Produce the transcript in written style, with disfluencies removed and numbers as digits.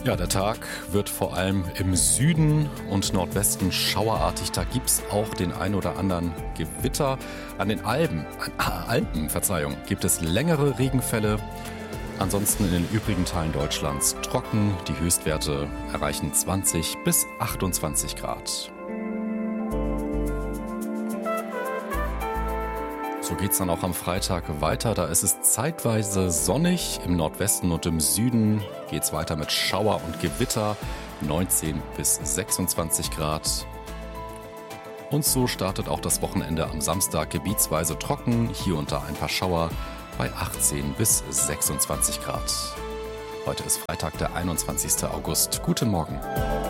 Ja, der Tag wird vor allem im Süden und Nordwesten schauerartig. Da gibt es auch den ein oder anderen Gewitter. An den Alpen, gibt es längere Regenfälle. Ansonsten in den übrigen Teilen Deutschlands trocken. Die Höchstwerte erreichen 20 bis 28 Grad. So geht's dann auch am Freitag weiter. Da ist es zeitweise sonnig. Im Nordwesten und im Süden geht's weiter mit Schauer und Gewitter. 19 bis 26 Grad. Und so startet auch das Wochenende am Samstag gebietsweise trocken. Hier und da ein paar Schauer bei 18 bis 26 Grad. Heute ist Freitag, der 21. August. Guten Morgen.